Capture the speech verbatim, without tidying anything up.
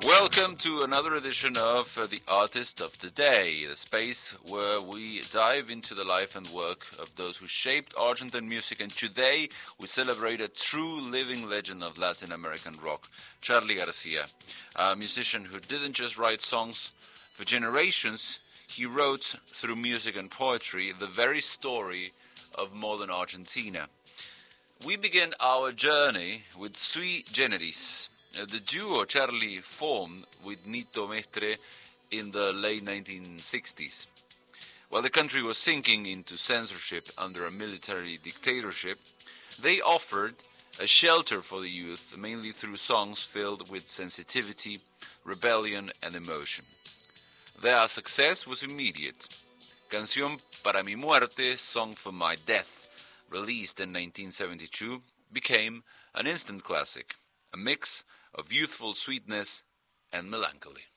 Welcome to another edition of uh, The Artist of Today, the space where we dive into the life and work of those who shaped Argentine music. And today we celebrate a true living legend of Latin American rock, Charly Garcia, a musician who didn't just write songs for generations, he wrote through music and poetry the very story of modern Argentina. We begin our journey with Sui Generis, the duo Charly formed with Nito Mestre in the late nineteen sixties. While the country was sinking into censorship under a military dictatorship, they offered a shelter for the youth, mainly through songs filled with sensitivity, rebellion, and emotion. Their success was immediate. Canción para mi muerte, Song for my death, released in nineteen seventy-two, became an instant classic, a mix of youthful sweetness and melancholy.